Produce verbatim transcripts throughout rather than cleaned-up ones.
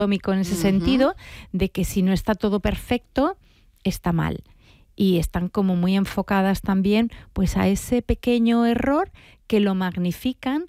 en ese uh-huh. sentido, de que si no está todo perfecto, está mal. Y están como muy enfocadas también pues a ese pequeño error que lo magnifican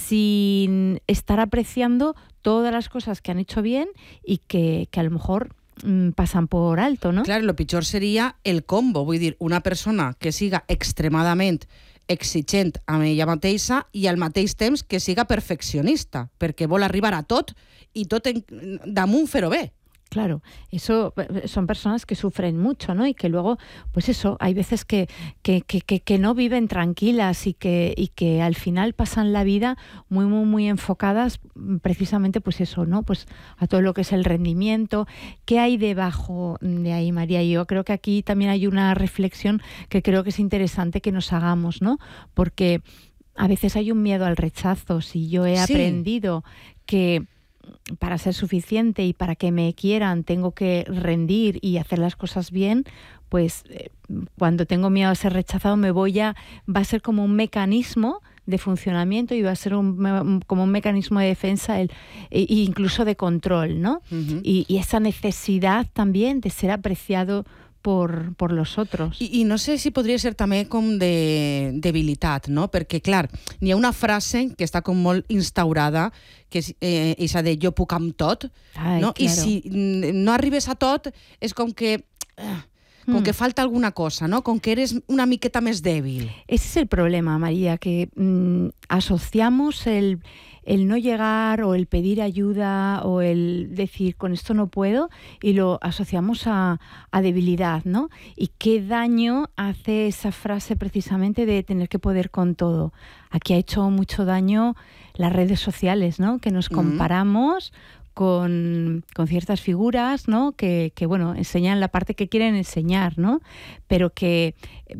sin estar apreciando todas las cosas que han hecho bien y que, que a lo mejor mmm, pasan por alto, no? Claro, lo pitjor seria el combo, vull dir, una persona que siga extremadament exigent amb ella mateixa i al mateix temps que siga perfeccionista, perquè vol arribar a tot i tot en, damunt fer-ho bé. Claro, eso son personas que sufren mucho, ¿no? Y que luego, pues eso, hay veces que, que, que, que, que no viven tranquilas y que, y que al final pasan la vida muy, muy, muy enfocadas precisamente, pues eso, ¿no? Pues a todo lo que es el rendimiento. ¿Qué hay debajo de ahí, María? Yo creo que aquí también hay una reflexión que creo que es interesante que nos hagamos, ¿no? Porque a veces hay un miedo al rechazo. Si yo he sí. aprendido que para ser suficiente y para que me quieran tengo que rendir y hacer las cosas bien, pues eh, cuando tengo miedo a ser rechazado me voy a, va a ser como un mecanismo de funcionamiento y va a ser un, como un mecanismo de defensa el, e incluso de control, ¿no? Uh-huh. Y, y esa necesidad también de ser apreciado por, por los otros. I, I no sé si podria ser també com de debilitat, no? Perquè, clar, n'hi ha una frase que està com molt instaurada, que és eh, esa de jo puc amb tot, Ai, no? Claro. I si no arribes a tot, és com que... Eh, com mm. que falta alguna cosa, ¿no? Con que eres una miqueta més dèbil. Ese es el problema, María, que mmm, asociamos el... el no llegar o el pedir ayuda o el decir con esto no puedo y lo asociamos a, a debilidad, ¿no? Y qué daño hace esa frase precisamente de tener que poder con todo. Aquí ha hecho mucho daño las redes sociales, ¿no? Que nos comparamos mm. con, con ciertas figuras, ¿no? Que, que, bueno, enseñan la parte que quieren enseñar, ¿no? Pero que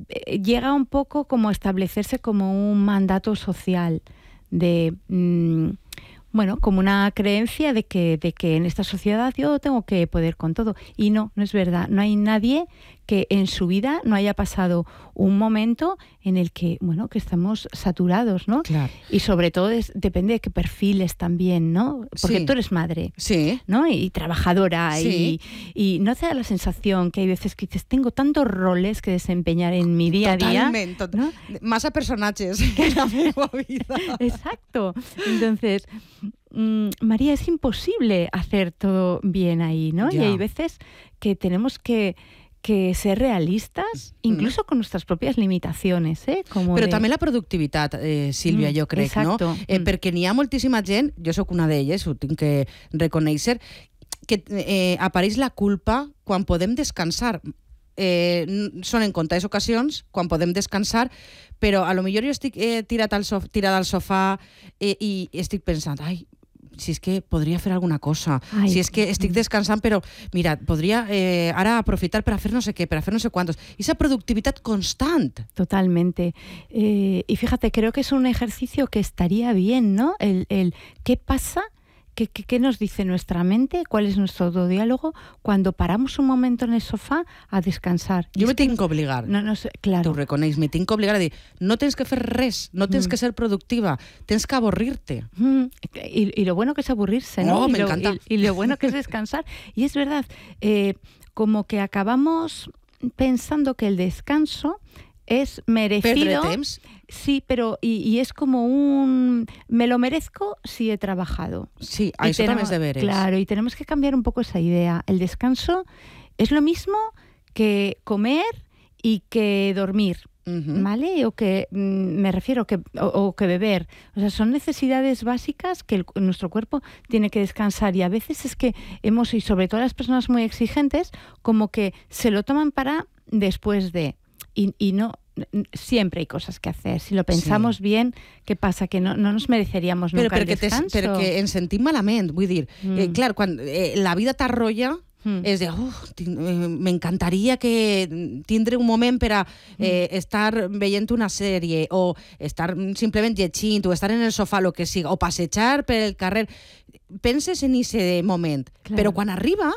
llega un poco como a establecerse como un mandato social de, mmm, bueno, como una creencia de que, de que en esta sociedad yo tengo que poder con todo. Y no, no es verdad. No hay nadie que en su vida no haya pasado un momento en el que, bueno, que estamos saturados, ¿no? Claro. Y sobre todo es, depende de qué perfiles también, ¿no? Porque sí. tú eres madre, sí. ¿no? Y trabajadora, sí. y, y no te da la sensación que hay veces que dices, tengo tantos roles que desempeñar en mi día a día. Totalmente, ¿no? Más a personajes que en la misma vida. Exacto. Entonces, mmm, María, es imposible hacer todo bien ahí, ¿no? Ya. Y hay veces que tenemos que que ser realistas, incluso mm. con nuestras propias limitaciones, eh? Como Però de... també la productivitat, eh, Sílvia, mm, jo crec, exacto. no? Eh, mm. Perquè n'hi ha moltíssima gent, jo sóc una d'elles, ho tinc que reconèixer, que eh, apareix la culpa quan podem descansar. Eh, són en comptades ocasions quan podem descansar, però a lo millor jo estic eh, tirat al sof- tirada al sofà eh, i estic pensant, ai, si és que podria fer alguna cosa, Ai. si és que estic descansant, però mira, podria eh, ara aprofitar per a fer no sé què, per a fer no sé quantos. Esa productivitat constant. Totalmente. Eh, y fíjate, creo que es un ejercicio que estaría bien, ¿no? El, el ¿qué pasa? ¿Qué, qué, ¿Qué nos dice nuestra mente? ¿Cuál es nuestro diálogo cuando paramos un momento en el sofá a descansar? Jo me tinc que obligar. No, no sé, claro. Tu reconeix, me tinc que obligar a dir, no tens que fer res, no tens mm. que ser productiva, tens que avorrir-te. Mm. Y, y lo bueno que es aburrirse, ¿no? Oh, y me lo, encanta. Y, y lo bueno que es descansar. Y es verdad, eh, como que acabamos pensando que el descanso es merecido. Perdre temps. Sí, pero y, y es como un... Me lo merezco si he trabajado. Sí, Y això també tenemos- és deberes. Claro, y tenemos que cambiar un poco esa idea. El descanso es lo mismo que comer y que dormir, Uh-huh. ¿vale? O que, mm, me refiero, que, o, o que beber. O sea, son necesidades básicas que el- nuestro cuerpo tiene que descansar. Y a veces es que hemos, y sobre todo las personas muy exigentes, como que se lo toman para después de... Y, y no... n- Siempre hay cosas que hacer. Si lo pensamos Sí. bien, ¿qué pasa? Que no, no nos mereceríamos Però nunca el perquè, tes, descanso. perquè ens sentim malament, vull dir, Mm. eh, clar, quan eh, la vida t'arrolla, Mm. és de, uf, tin- eh, m'encantaria que tindre un moment per a eh, estar veient una sèrie o estar simplement llegint o estar en el sofà, el que siga, o passejar per el carrer. Penses en aquest moment, Clar. però quan arriba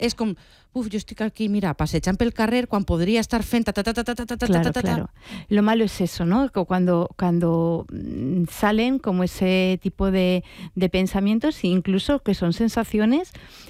és com, uf, jo estic aquí, mira, passejant pel carrer quan podria estar fent ta ta ta ta ta ta ta ta Claro, ta ta. claro. Lo malo es eso, ¿no? Que Cuando, cuando mm, salen como ese tipo de, de pensamientos, e incluso que son sensaciones